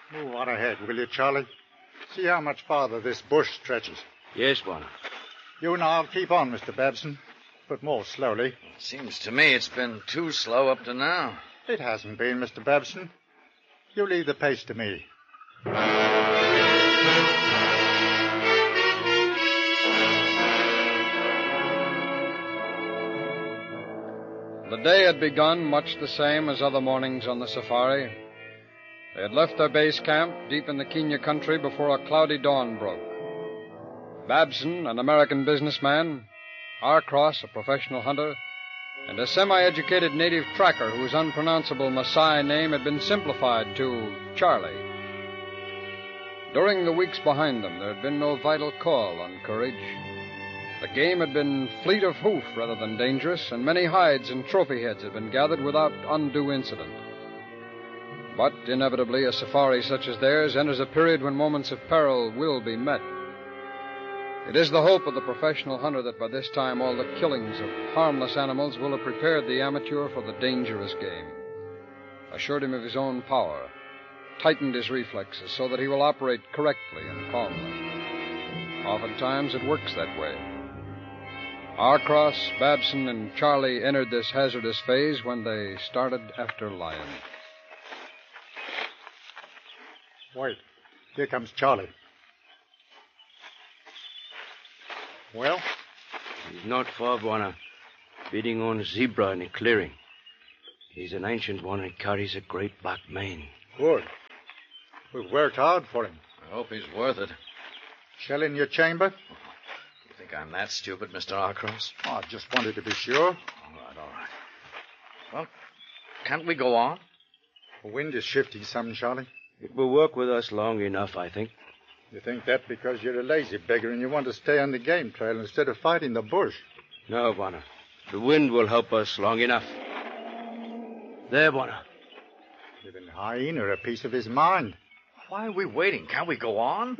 Move on ahead, will you, Charlie? See how much farther this bush stretches. Yes, Bonner. You and I'll keep on, Mr. Babson, but more slowly. Seems to me it's been too slow up to now. It hasn't been, Mr. Babson. You leave the pace to me. The day had begun much the same as other mornings on the safari. They had left their base camp deep in the Kenya country before a cloudy dawn broke. Babson, an American businessman, Arcross, a professional hunter, and a semi-educated native tracker whose unpronounceable Maasai name had been simplified to Charlie. During the weeks behind them, there had been no vital call on courage. The game had been fleet of hoof rather than dangerous, and many hides and trophy heads had been gathered without undue incident. But inevitably, a safari such as theirs enters a period when moments of peril will be met. It is the hope of the professional hunter that by this time all the killings of harmless animals will have prepared the amateur for the dangerous game, assured him of his own power, tightened his reflexes so that he will operate correctly and calmly. Oftentimes it works that way. Arcross, Babson, and Charlie entered this hazardous phase when they started after lion. Wait. Here comes Charlie. Well? He's not far, Bonner. Feeding on zebra in a clearing. He's an ancient one and carries a great black mane. Good. We've worked hard for him. I hope he's worth it. Shell in your chamber? You think I'm that stupid, Mr. Arcross? Oh, I just wanted to be sure. All right. Well, can't we go on? The wind is shifting some, Charlie. It will work with us long enough, I think. You think that because you're a lazy beggar and you want to stay on the game trail instead of fighting the bush? No, Bonner. The wind will help us long enough. There, Bonner. Giving hyena a piece of his mind. Why are we waiting? Can't we go on?